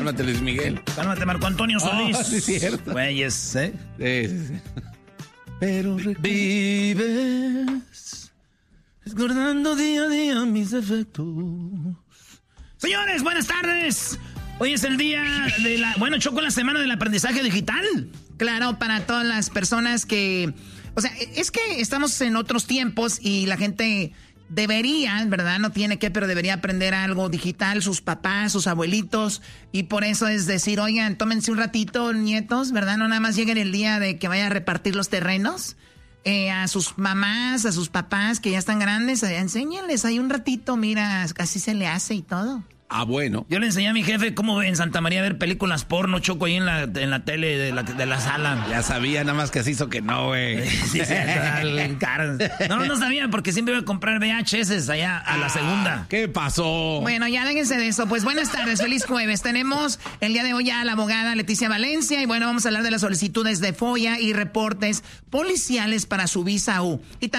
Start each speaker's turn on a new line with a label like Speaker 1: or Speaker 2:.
Speaker 1: Cálmate, Luis Miguel.
Speaker 2: Cálmate, Marco Antonio Solís.
Speaker 1: Sí, es cierto.
Speaker 2: Güeyes, ¿eh?
Speaker 1: Sí. Pero
Speaker 2: vives recordando día a día mis defectos. Señores, buenas tardes. Hoy es el día de la... Bueno, Choco, la semana del aprendizaje digital.
Speaker 3: Claro, para todas las personas que... O sea, es que estamos en otros tiempos y la gente debería, ¿verdad? No tiene que, pero debería aprender algo digital, sus papás, sus abuelitos. Y por eso es decir, oigan, tómense un ratito, nietos, ¿verdad? No nada más lleguen el día de que vaya a repartir los terrenos. A sus mamás, a sus papás que ya están grandes, enséñenles ahí un ratito, mira, así se le hace y todo.
Speaker 1: Ah, bueno.
Speaker 2: Yo le enseñé a mi jefe cómo en Santa María ver películas porno, Choco, ahí en la tele de la sala.
Speaker 1: Ya sabía, nada más que se hizo que no, güey.
Speaker 2: Sí, no sabía, porque siempre iba a comprar VHS allá a la segunda.
Speaker 1: ¿Qué pasó?
Speaker 3: Bueno, ya déjense de eso. Pues buenas tardes, feliz jueves. Tenemos el día de hoy a la abogada Leticia Valencia y bueno, vamos a hablar de las solicitudes de FOIA y reportes policiales para su visa U. Y